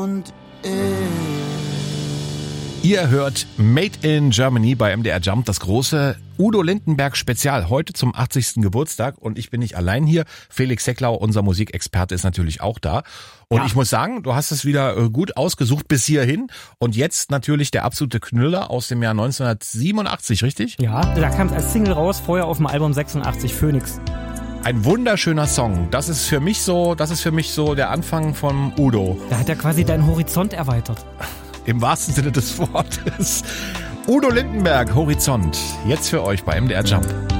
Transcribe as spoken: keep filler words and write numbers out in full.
und ich. Ihr hört Made in Germany bei M D R Jump, das große Udo Lindenberg Spezial, heute zum achtzigsten Geburtstag und ich bin nicht allein hier. Felix Secklau, unser Musikexperte, ist natürlich auch da. Und ja. Ich muss sagen, du hast es wieder gut ausgesucht bis hierhin und jetzt natürlich der absolute Knüller aus dem Jahr neunzehnhundertsiebenundachtzig, richtig? Ja, da kam es als Single raus, vorher auf dem Album sechsundachtzig, Phoenix. Ein wunderschöner Song. Das ist für mich so, das ist für mich so der Anfang von Udo. Da hat er quasi deinen Horizont erweitert. Im wahrsten Sinne des Wortes. Udo Lindenberg, Horizont. Jetzt für euch bei M D R Jump.